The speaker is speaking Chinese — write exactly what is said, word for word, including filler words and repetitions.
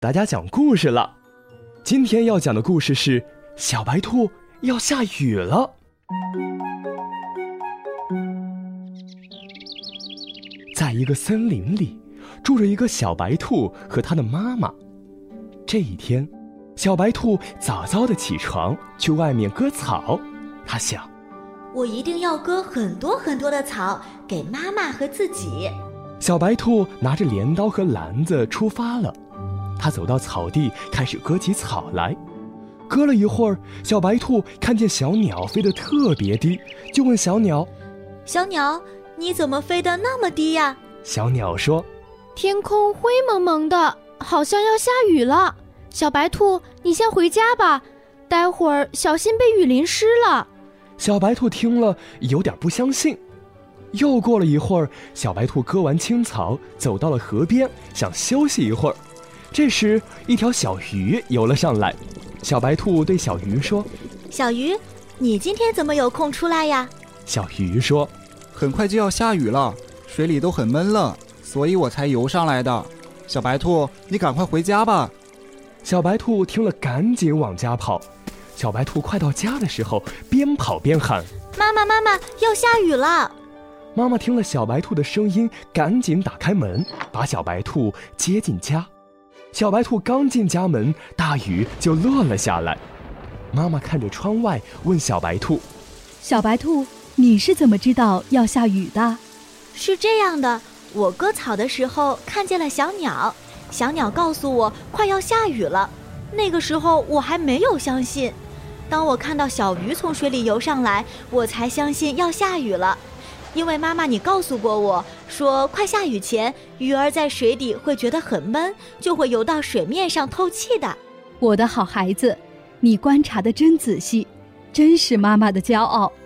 大家讲故事了。今天要讲的故事是小白兔要下雨了。在一个森林里，住着一个小白兔和它的妈妈。这一天，小白兔早早地起床，去外面割草。它想， 我一定要割很多很多的草，给妈妈和自己。 小白兔拿着镰刀和篮子出发了。它走到草地，开始割起草来。割了一会儿，小白兔看见小鸟飞得特别低，就问小鸟： 小鸟，你怎么飞得那么低呀？ 小鸟说： 天空灰蒙蒙的，好像要下雨了。小白兔，你先回家吧，待会儿小心被雨淋湿了。 小白兔听了有点不相信。又过了一会儿，小白兔割完青草，走到了河边，想休息一会儿。这时，一条小鱼游了上来。小白兔对小鱼说： 小鱼，你今天怎么有空出来呀？ 小鱼说： 很快就要下雨了，水里都很闷了，所以我才游上来的。小白兔，你赶快回家吧。 小白兔听了，赶紧往家跑。小白兔快到家的时候，边跑边喊： 妈妈妈妈，要下雨了。 妈妈听了小白兔的声音，赶紧打开门，把小白兔接进家。小白兔刚进家门，大雨就落了下来。妈妈看着窗外，问小白兔： 小白兔，你是怎么知道要下雨的？ 是这样的，我割草的时候看见了小鸟，小鸟告诉我快要下雨了。那个时候我还没有相信，当我看到小鱼从水里游上来，我才相信要下雨了。因为妈妈你告诉过我，说快下雨前，鱼儿在水底会觉得很闷，就会游到水面上透气的。 我的好孩子，你观察得真仔细，真是妈妈的骄傲。